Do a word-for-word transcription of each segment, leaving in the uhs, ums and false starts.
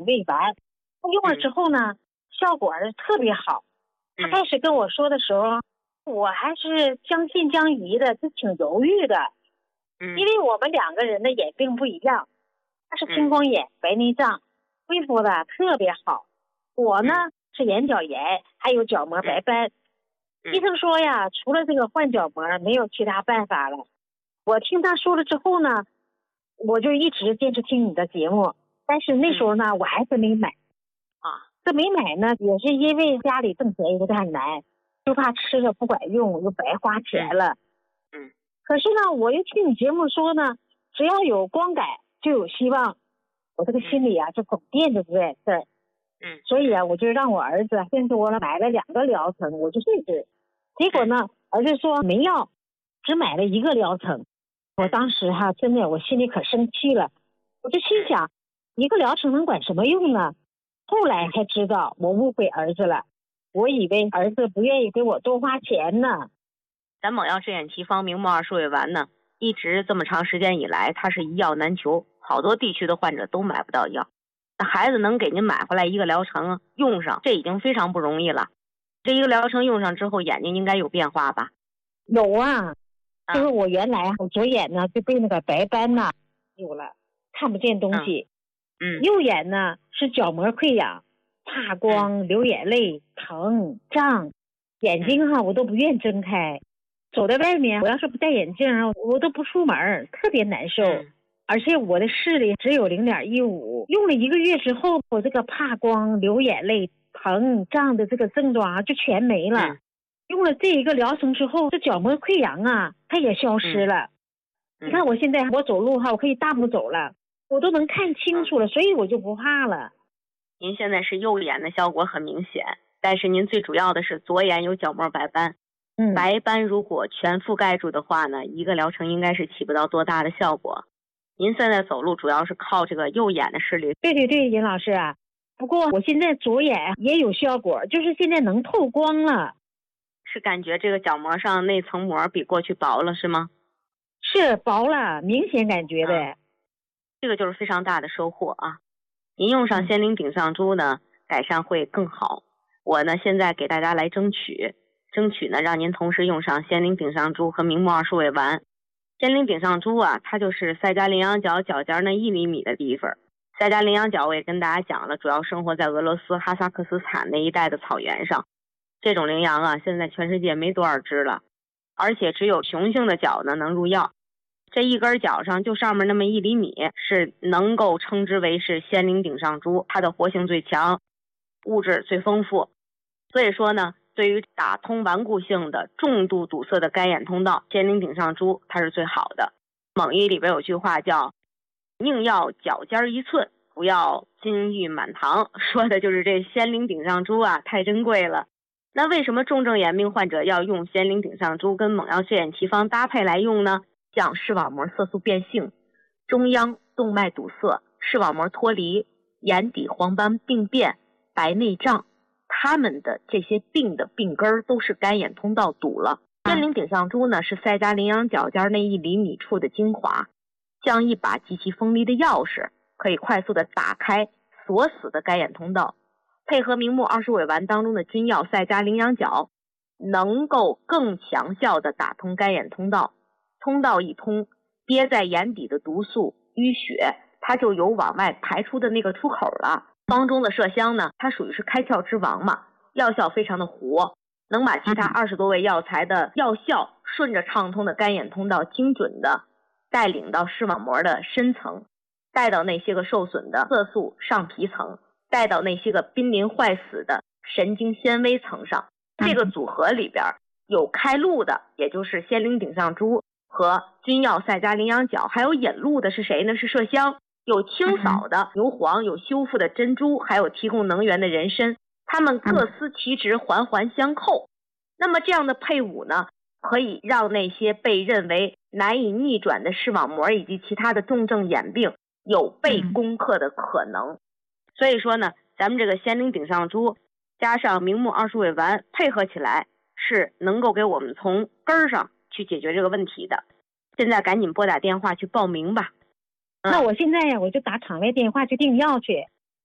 五味丸，用了之后呢、嗯、效果特别好。他开始跟我说的时候、嗯、我还是将信将疑的，就挺犹豫的。 嗯， 因为我们两个人的眼病不一样，他是青光眼、嗯、白内障，恢复的特别好。我呢、嗯、是眼角炎，还有角膜白斑。 嗯、 医生说呀，除了这个换角膜没有其他办法了。我听他说了之后呢，我就一直坚持听你的节目，但是那时候呢、嗯、我还是没买啊。这没买呢也是因为家里挣钱有点难，就怕吃了不管用，又白花钱了。 嗯， 可是呢我又听你节目说呢，只要有光感就有希望，我这个心里啊、嗯、就总惦着这件事儿。 嗯， 所以啊我就让我儿子先多了买了两个疗程，我就试试。结果呢、嗯、儿子说没要，只买了一个疗程。我当时哈、啊、真的我心里可生气了，我就心想一个疗程能管什么用呢？后来才知道我误会儿子了，我以为儿子不愿意给我多花钱呢。 咱猛药摄眼奇方明目二十味丸呢，一直这么长时间以来它是一药难求，好多地区的患者都买不到药。那孩子能给您买回来一个疗程用上，这已经非常不容易了。这一个疗程用上之后眼睛应该有变化吧？ 有啊，就是我原来我左眼呢就被那个白斑呢有了，看不见东西。 嗯， 右眼呢是角膜溃疡，怕光、嗯、流眼泪、疼胀，眼睛哈、啊、我都不愿睁开。走在外面我要是不戴眼镜我都不出门，特别难受。嗯，而且我的视力只有 零点一五， 用了一个月之后，我这个怕光、流眼泪、疼胀的这个症状啊就全没了。嗯，用了这一个疗程之后，这角膜溃疡啊它也消失了。嗯，你看我现在我走路哈我可以大步走了，我都能看清楚了，所以我就不怕了。 您现在是右眼的效果很明显，但是您最主要的是左眼有角膜白斑。嗯，白斑如果全覆盖住的话呢，一个疗程应该是起不到多大的效果。您现在走路主要是靠这个右眼的视力。 对对对，尹老师啊，不过我现在左眼也有效果，就是现在能透光了。 是感觉这个角膜上那层膜比过去薄了是吗？ 是薄了，明显感觉的。 嗯，这个就是非常大的收获啊！您用上仙灵顶上珠呢，改善会更好。我呢现在给大家来争取，争取呢让您同时用上仙灵顶上珠和明目二十味丸。仙灵顶上珠啊，它就是塞加羚羊角角尖那一厘米的地方。塞加羚羊角我也跟大家讲了，主要生活在俄罗斯哈萨克斯坦那一带的草原上。这种羚羊啊，现在全世界没多少只了，而且只有雄性的角呢能入药。这一根角上就上面那么一厘米，是能够称之为是仙灵顶上珠，它的活性最强，物质最丰富。所以说呢，对于打通顽固性的重度堵塞的干眼通道，仙灵顶上珠它是最好的。蒙医里边有句话叫宁要角尖一寸，不要金玉满堂，说的就是这仙灵顶上珠啊太珍贵了。那为什么重症眼病患者要用仙灵顶上珠跟猛药摄眼奇方搭配来用呢？像视网膜色素变性、中央动脉堵塞、视网膜脱离、眼底黄斑病变、白内障，他们的这些病的病根都是干眼通道堵了。仙灵顶上珠呢是塞加羚羊角尖那一厘米处的精华，像一把极其锋利的钥匙，可以快速的打开锁死的干眼通道。配合明目二十味丸当中的君药塞加羚羊角，能够更强效的打通干眼通道。通道一通，憋在眼底的毒素淤血它就有往外排出的那个出口了。方中的麝香呢，它属于是开窍之王嘛，药效非常的活，能把其他二十多味药材的药效顺着畅通的干眼通道精准的带领到视网膜的深层，带到那些个受损的色素上皮层，带到那些个濒临坏死的神经纤维层上。这个组合里边有开路的，也就是仙灵顶上珠和君药塞加羚羊角，还有引路的是谁呢？是麝香。有清扫的牛黄，有修复的珍珠，还有提供能源的人参，它们各司其职，环环相扣。那么这样的配伍呢，可以让那些被认为难以逆转的视网膜以及其他的重症眼病有被攻克的可能。所以说呢，咱们这个仙灵顶上珠加上明目二十味丸配合起来，是能够给我们从根儿上去解决这个问题的。现在赶紧拨打电话去报名吧。 那我现在呀，我就打场外电话去订药去。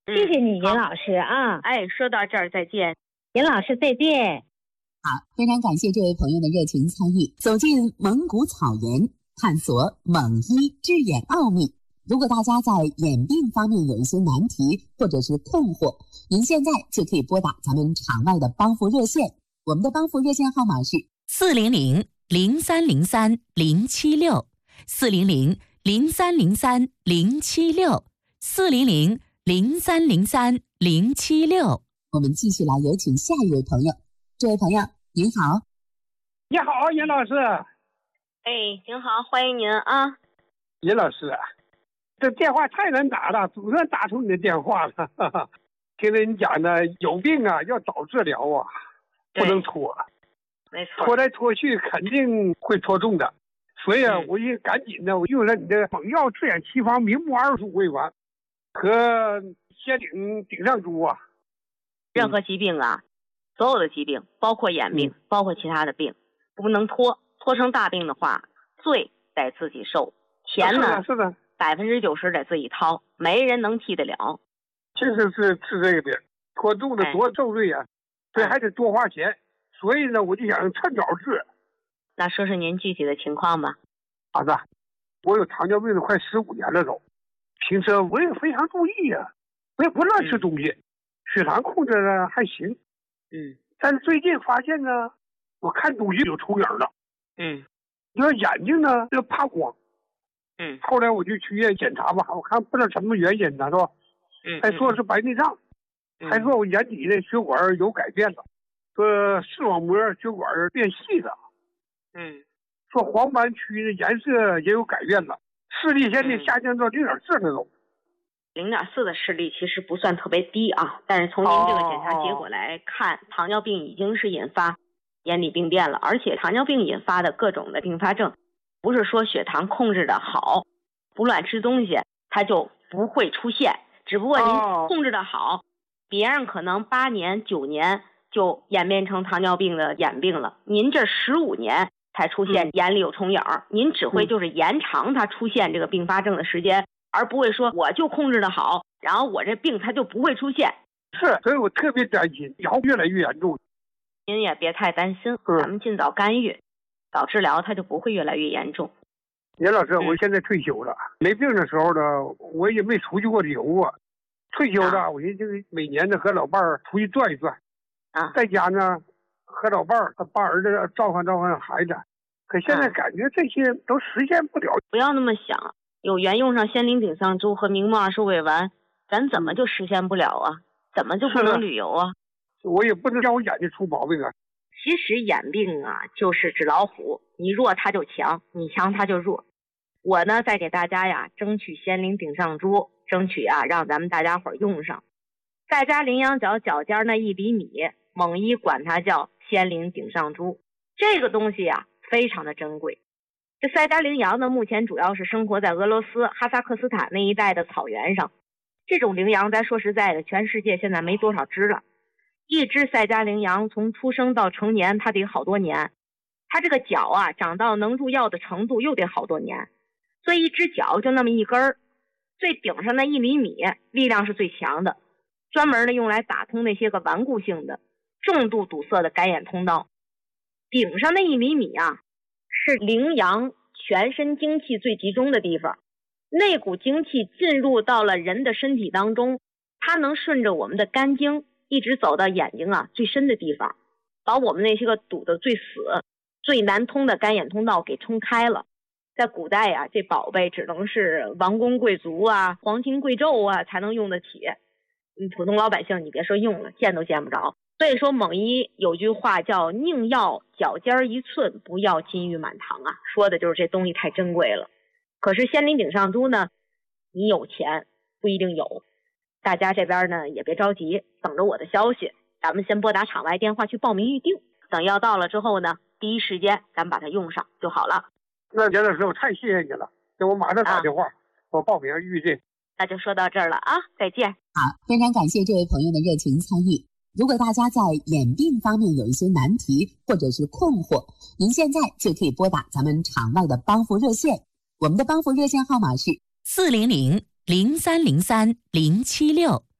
谢谢你，尹老师啊！ 哎，说到这儿再见， 尹老师再见。 好，非常感谢这位朋友的热情参与，走进蒙古草原，探索蒙医治眼奥秘。如果大家在眼病方面有一些难题或者是困惑，您现在就可以拨打咱们场外的帮扶热线，我们的帮扶热线号码是四零零零三零三零七六，四零零零三零三零七六，四零零零三零三零七六。 我们继续来有请下一位朋友。这位朋友您好。 你好，尹老师。 哎，您好，欢迎您啊。 尹老师，这电话太难打了，总算打出你的电话了。哈哈，听着你讲的，有病啊要早治疗啊，不能拖。 没错， 拖来拖去肯定会拖重的。所以啊， 嗯、 我就赶紧的，我用了你的蒙药治眼奇方明目二术归丸和仙灵顶上珠啊。 任何疾病啊，所有的疾病，包括眼病，嗯、包括其他的病，不能拖。拖成大病的话，罪得自己受，钱呢， 是的， 百分之九十得自己掏，没人能替得了。 确实是治这个病，拖重的多受罪啊，所以还得多花钱。所以呢，我就想趁早治。 那说说您具体的情况吧。 儿子，我有糖尿病的快十五年了都，平时我也非常注意呀、啊，我也不乱吃东西，嗯、血糖控制的还行。 嗯， 但是最近发现呢，我看东西有重影了。 嗯， 你说眼睛呢，这个怕光。 嗯， 后来我就去医院检查吧，我看不知道什么原因呢，是吧？ 嗯， 还说是白内障， 嗯、 还说我眼底的血管有改变了。说视网膜血管变细了， 嗯， 说黄斑区的颜色也有改变了，视力现在下降到零点四了都。 零点四的视力其实不算特别低啊，但是从您这个检查结果来看，哦、糖尿病已经是引发眼底病变了，而且糖尿病引发的各种的并发症，不是说血糖控制的好，不乱吃东西它就不会出现，只不过您控制的好，哦、别人可能八年九年。就演变成糖尿病的眼病了，您这十五年才出现眼里有重影，嗯、您只会就是延长它出现这个并发症的时间，嗯、而不会说我就控制的好，然后我这病它就不会出现。 是，所以我特别担心，以后越来越严重。 您也别太担心，嗯、咱们尽早干预，早治疗，它就不会越来越严重。 严老师，嗯、我现在退休了，没病的时候呢，我也没出去过旅游啊。退休了，啊、我就是每年呢和老伴儿出去转一转。 啊， 在家呢，和老伴儿帮儿子照看照看孩子，可现在感觉这些都实现不了。 不要那么想，有缘用上仙灵顶上珠和明目二术尾丸，咱怎么就实现不了啊？怎么就不能旅游啊？ 我也不能让我眼睛出毛病啊。 其实眼病啊，就是纸老虎，你弱它就强，你强它就弱。我呢，再给大家呀，争取仙灵顶上珠，争取啊，让咱们大家伙用上。在家羚羊角脚尖那一厘米。蒙医管它叫仙灵顶上珠，这个东西呀、啊、非常的珍贵。这塞加羚羊呢，目前主要是生活在俄罗斯哈萨克斯坦那一带的草原上。这种羚羊咱说实在的，全世界现在没多少只了。一只塞加羚羊从出生到成年，它得好多年。它这个角啊，长到能入药的程度又得好多年。所以一只角就那么一根儿，最顶上那一厘米，力量是最强的，专门的用来打通那些个顽固性的。重度堵塞的干眼通道，顶上那一厘米啊，是羚羊全身精气最集中的地方。那股精气进入到了人的身体当中，它能顺着我们的肝经一直走到眼睛啊最深的地方，把我们那些个堵得最死、最难通的干眼通道给冲开了。在古代啊，这宝贝只能是王公贵族啊、皇亲贵胄啊才能用得起，嗯，普通老百姓你别说用了，见都见不着。所以说蒙医有句话叫宁要脚尖一寸，不要金玉满堂啊，说的就是这东西太珍贵了。可是仙灵顶上珠呢，你有钱不一定有，大家这边呢也别着急，等着我的消息，咱们先拨打场外电话去报名预定，等药到了之后呢，第一时间咱把它用上就好了。 那严老师，我太谢谢你了，那我马上打电话，啊、我报名预定。 那就说到这儿了啊，再见。 好，非常感谢这位朋友的热情参与。如果大家在眼病方面有一些难题或者是困惑，您现在就可以拨打咱们场外的帮扶热线，我们的帮扶热线号码是四零零零三零三零七六，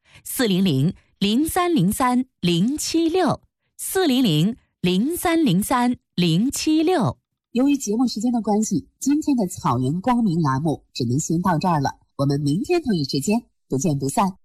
四零零零三零三零七六，四零零零三零三零七六。 由于节目时间的关系，今天的草原光明栏目只能先到这儿了，我们明天同一时间不见不散。